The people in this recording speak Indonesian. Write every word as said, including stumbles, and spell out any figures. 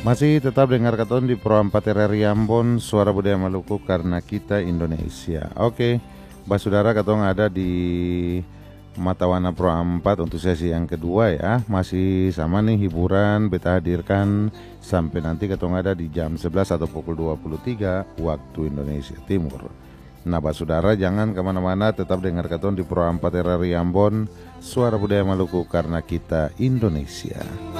Masih tetap dengar katon di Pro empat R R I Ambon, Suara Budaya Maluku karena kita Indonesia. Oke, Basudara katong ada di Matawana Pro empat untuk sesi yang kedua ya. Masih sama nih hiburan beta hadirkan sampai nanti katong ada di jam sebelas atau pukul dua puluh tiga waktu Indonesia Timur. Nah Basudara jangan kemana-mana, tetap dengar katon di Pro empat R R I Ambon, Suara Budaya Maluku karena kita Indonesia.